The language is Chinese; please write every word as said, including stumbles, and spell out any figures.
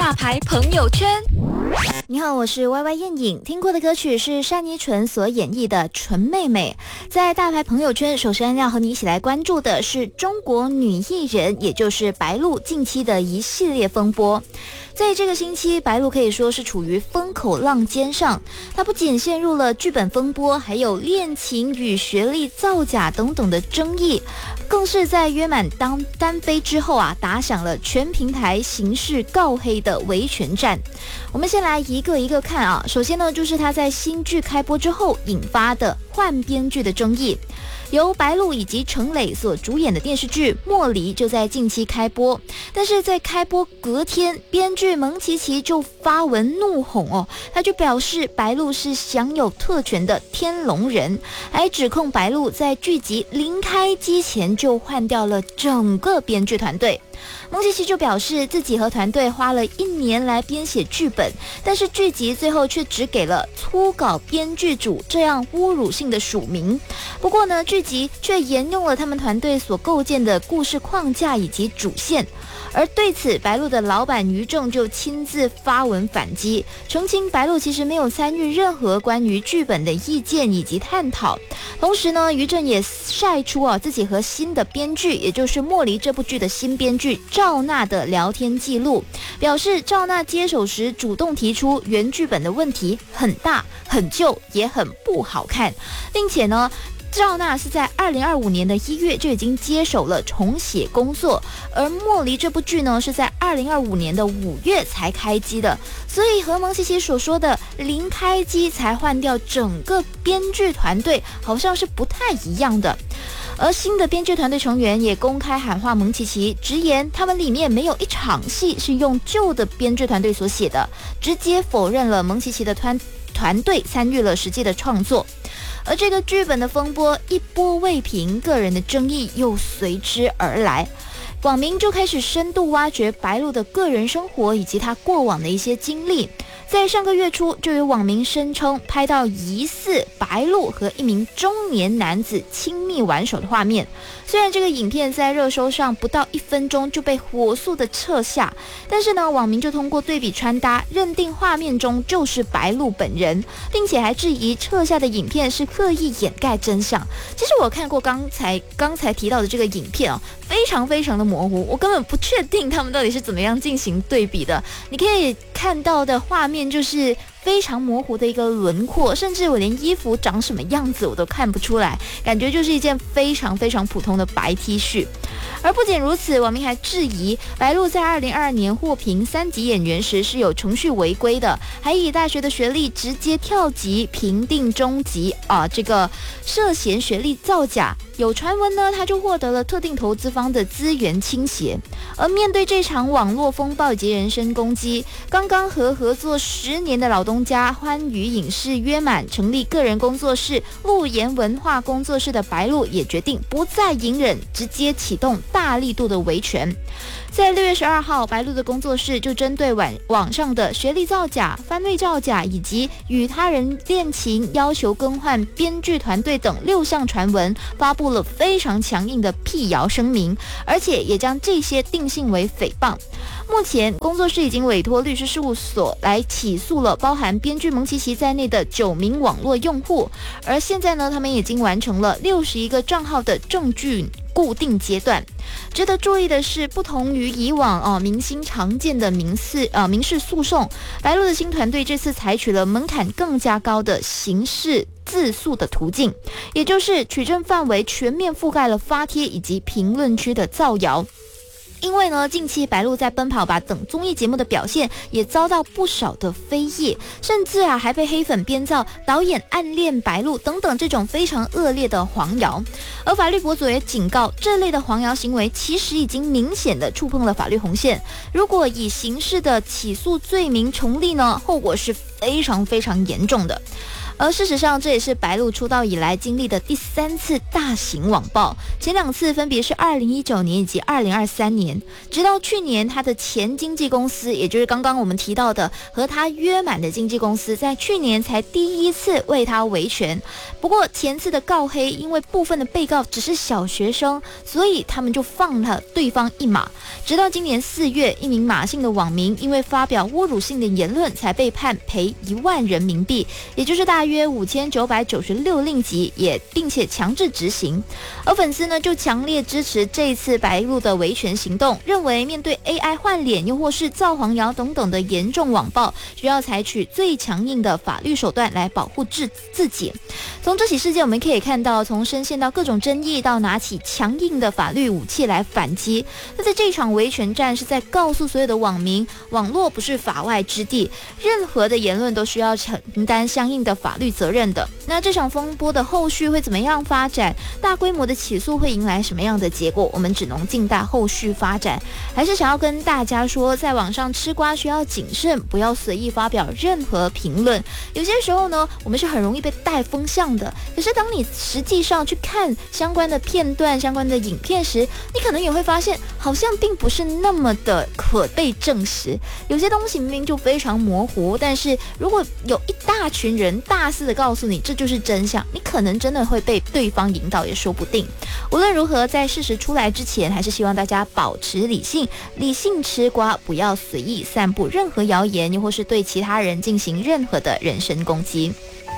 大牌朋友圈。 你好，我是 Y Y 燕颖。听过的歌曲是单依纯所演绎的《纯妹妹》。在大牌朋友圈，首先要和你一起来关注的是中国女艺人，也就是白鹿近期的一系列风波。在这个星期，白鹿可以说是处于风口浪尖上。她不仅陷入了剧本风波，还有恋情与学历造假等等的争议，更是在约满当单飞之后啊，打响了全平台刑事告黑的维权战。我们先来一个一个看啊。首先呢，就是她在新剧开播之后引发的换编剧的争议。由白鹿以及陈磊所主演的电视剧《茉莉》就在近期开播，但是在开播隔天，编剧蒙奇奇就发文怒吼哦，他就表示白鹿是享有特权的天龙人，还指控白鹿在剧集临开机前就换掉了整个编剧团队。蒙奇奇就表示自己和团队花了一年来编写剧本，但是剧集最后却只给了初稿编剧组这样侮辱性的署名。不过呢，剧集却沿用了他们团队所构建的故事框架以及主线。而对此，白鹿的老板于正就亲自发文反击，澄清白鹿其实没有参与任何关于剧本的意见以及探讨。同时呢，于正也晒出啊自己和新的编剧，也就是《茉莉》这部剧的新编剧赵娜的聊天记录，表示赵娜接手时主动提出原剧本的问题很大、很旧，也很不好看，并且呢，赵娜是在二零二五年的一月就已经接手了重写工作，而《茉莉》这部剧呢是在二零二五年的五月才开机的，所以和蒙奇奇所说的零开机才换掉整个编剧团队好像是不太一样的。而新的编剧团队成员也公开喊话蒙奇奇，直言他们里面没有一场戏是用旧的编剧团队所写的，直接否认了蒙奇奇的团团队参与了实际的创作。而这个剧本的风波一波未平，个人的争议又随之而来，网民就开始深度挖掘白鹿的个人生活以及她过往的一些经历。在上个月初，就有网民声称拍到疑似白鹿和一名中年男子亲密玩手的画面。虽然这个影片在热搜上不到一分钟就被火速的撤下，但是呢，网民就通过对比穿搭，认定画面中就是白鹿本人，并且还质疑撤下的影片是刻意掩盖真相。其实我看过刚才刚才提到的这个影片哦，非常非常的模糊，我根本不确定他们到底是怎么样进行对比的。你可以看到的画面就是非常模糊的一个轮廓，甚至我连衣服长什么样子我都看不出来，感觉就是一件非常非常普通的白 T 恤。而不仅如此，网民还质疑白鹿在二零二二年获评三级演员时是有程序违规的，还以大学的学历直接跳级评定中级啊，这个涉嫌学历造假。有传闻呢，他就获得了特定投资方的资源倾斜。而面对这场网络风暴以及人身攻击，刚刚和合作十年的老东家欢娱影视约满成立个人工作室路言文化工作室的白鹿也决定不再隐忍，直接启动大力度的维权。在六月十二号，白鹿的工作室就针对网网上的学历造假、番位造假以及与他人恋情、要求更换编剧团队等六项传闻，发布了非常强硬的辟谣声明，而且也将这些定性为诽谤。目前，工作室已经委托律师事务所来起诉了包含编剧蒙奇奇在内的九名网络用户，而现在呢，他们已经完成了六十一个账号的证据固定阶段。值得注意的是，不同于以往哦明星常见的民事呃民事诉讼，白鹿的新团队这次采取了门槛更加高的刑事自诉的途径，也就是取证范围全面覆盖了发帖以及评论区的造谣。因为呢，近期白鹿在《奔跑吧》等综艺节目的表现也遭到不少的非议，甚至啊还被黑粉编造导演暗恋白鹿等等这种非常恶劣的黄谣。而法律博主也警告，这类的黄谣行为其实已经明显的触碰了法律红线，如果以刑事的起诉罪名成立呢，后果是非常非常严重的。 而事实上，这也是白鹿出道以来经历的第三次大型网暴，前两次分别是二零一九年以及二零二三年。直到去年，他的前经纪公司，也就是刚刚我们提到的和他约满的经纪公司，在去年才第一次为他维权。不过前次的告黑，因为部分的被告只是小学生，所以他们就放了对方一马。直到今年四月，一名马姓的网民因为发表侮辱性的言论，才被判赔一万人民币，也就是大约五千九百九十六令吉，也并且强制执行。而粉丝呢，就强烈支持这一次白鹿的维权行动，认为面对 A I 换脸又或是造黄谣等等的严重网暴，需要采取最强硬的法律手段来保护自自己。从这起事件我们可以看到，从深陷到各种争议，到拿起强硬的法律武器来反击。那在这场维权战，是在告诉所有的网民，网络不是法外之地，任何的言论都需要承担相应的法律责任的。那这场风波的后续会怎么样发展？大规模的起诉会迎来什么样的结果？我们只能静待后续发展。还是想要跟大家说，在网上吃瓜需要谨慎，不要随意发表任何评论。有些时候呢，我们是很容易被带风向的。可是当你实际上去看相关的片段、相关的影片时，你可能也会发现，好像并不是那么的可被证实。有些东西明明就非常模糊，但是如果有一大群人大肆的告诉你这就是真相，你可能真的会被对方引导也说不定。无论如何，在事实出来之前，还是希望大家保持理性，理性吃瓜，不要随意散布任何谣言，又或是对其他人进行任何的人身攻击。